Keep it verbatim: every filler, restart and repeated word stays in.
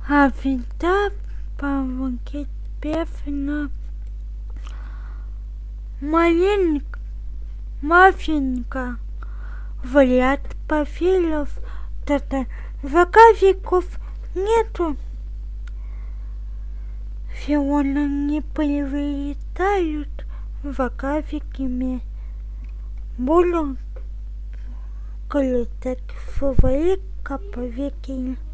А всегда помогает певна маленько, мафинка, вряд пафелов, то-то заказиков нету. Фиона не прилетают заказиками. Буду колотать фаворитка по веке.